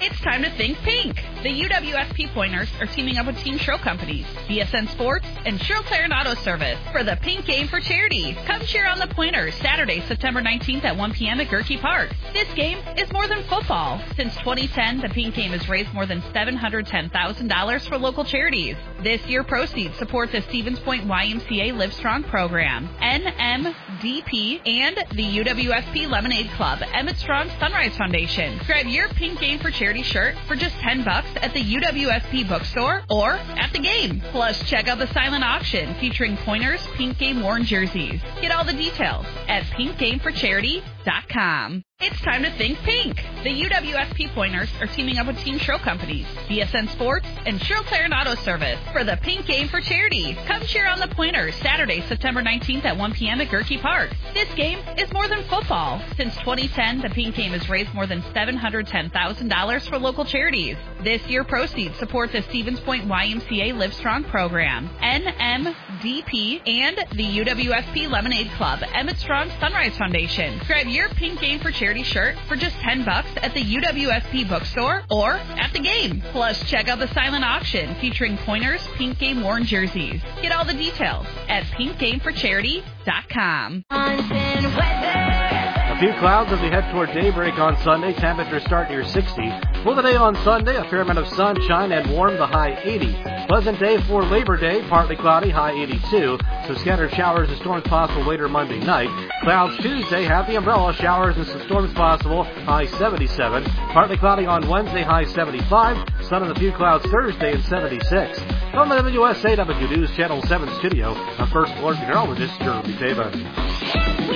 It's time to think pink. The UWSP Pointers are teaming up with Team Show Companies, BSN Sports, and Sherrill Tire and Auto Service for the Pink Game for Charity. Come cheer on the Pointers Saturday, September 19th at 1 p.m. at Gerke Park. This game is more than football. Since 2010, the Pink Game has raised more than $710,000 for local charities. This year, proceeds support the Stevens Point YMCA Live Strong program, NMDP, and the UWSP Lemonade Club, Emmett Strong Sunrise Foundation. Grab your Pink Game for Charity shirt for just $10 at the UWSP bookstore or at the game. Plus, check out the silent auction featuring Pointers Pink Game worn jerseys. Get all the details at pinkgameforcharity.com. It's time to think pink. The UWSP Pointers are teaming up with Team Show Companies, BSN Sports, and Sherrill Tire and Auto Service for the Pink Game for Charity. Come cheer on the Pointers Saturday, September 19th at 1 p.m. at Gerke Park. This game is more than football. Since 2010, the Pink Game has raised more than $710,000 for local charities. This year, proceeds support the Stevens Point YMCA Live Strong program, NMDP, and the UWSP Lemonade Club, Emmett Strong Sunrise Foundation. Grab your Pink Game for Charity shirt for just $10 at the UWSP bookstore or at the game. Plus, check out the silent auction featuring Pointers Pink Game worn jerseys. Get all the details at pinkgameforcharity.com. A few clouds as we head toward daybreak on Sunday. Temperatures start near 60. For the day on Sunday, a fair amount of sunshine and warm, the high 80. Pleasant day for Labor Day, partly cloudy, high 82. Some scattered showers and storms possible later Monday night. Clouds Tuesday, have the umbrella, showers and some storms possible, high 77. Partly cloudy on Wednesday, high 75. Sun and a few clouds Thursday and 76. From the WSAW News Channel 7 studio, our first alert meteorologist, Jeremy Tava.